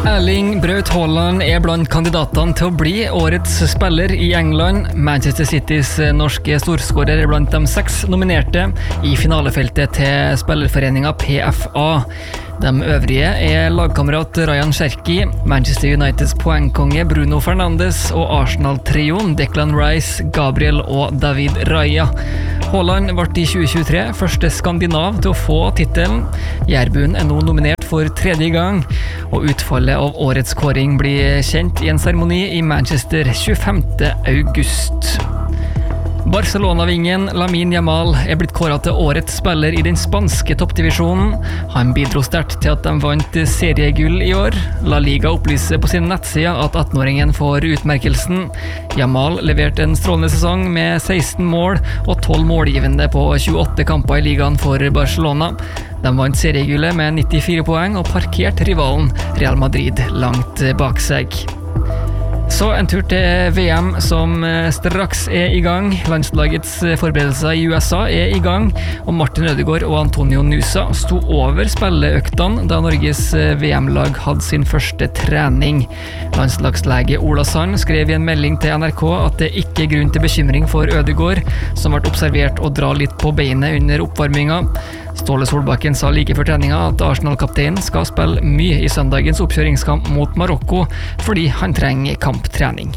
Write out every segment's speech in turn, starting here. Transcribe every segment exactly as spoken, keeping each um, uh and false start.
Erling Braut Haaland er blant kandidatene til å bli årets spiller i England. Manchester Citys norske storskårer er blant de seks nominerte i finalefeltet til spillerforeningen P F A. De øvrige er lagkamerat Ryan Cherky, Manchester Uniteds poengkonge Bruno Fernandes og Arsenal-trioen Declan Rice, Gabriel og David Raya. Haaland ble i tjue tjuetre første skandinav til å få tittelen. Jærbuen er nå nominert for tredje gang, og utfallet av årets kåring blir kjent i en seremoni i Manchester tjuefemte august. Barcelona-vingen Lamine Yamal er blitt kåret til årets spiller i den spanske toppdivisjonen. Han bidro sterkt til at de vant seriegull i år. La Liga opplyser på sin nettside at attenåringen får utmerkelsen. Yamal leverte en strålende sesong med seksten mål og tolv målgivende på tjueåtte kamper i ligaen for Barcelona. De vant seriegullet med nittifire poeng og parkerte rivalen Real Madrid langt bak seg. Så en tur til V M som straks er i gang. Landslagets forberedelser i U S A er i gang, og Martin Ødegaard og Antonio Nusa sto over spilleøktene da Norges V M-lag hadde sin første trening. Landslagslege Ola Sand skrev i en melding til N R K at det ikke er grunn til bekymring for Ødegaard, som ble observert å dra litt på beinet under oppvarminga. Ståle Solbakken sa like før treninga at Arsenal-kapteinen skal spille mye i søndagens oppkjøringskamp mot Marokko, fordi han trenger kamptrening.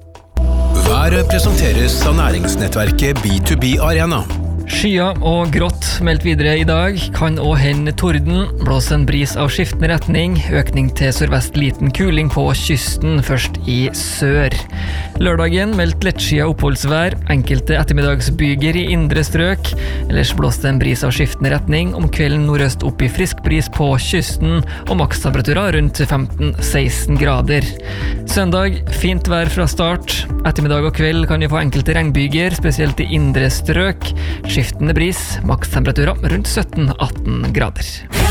Været presenteres av næringsnettverket B to B Arena. Skyer og grått meldt videre i dag, kan også hende torden, blås en bris av skiftende retning, økning til sørvest liten kuling på kysten, først i sør. Lørdagen meldt lettskyet oppholdsvær, enkelte ettermiddagsbyger i indre strøk, ellers blåste en bris av skiftende retning, om kvelden nordøst opp i frisk bris på kysten, og makstemperaturer rundt femten til seksten grader. Søndag, fint vær fra start, ettermiddag og kveld kan vi få enkelte regnbyger, spesielt i indre strøk, skiftende bris, makstemperaturer rundt sytten til atten grader.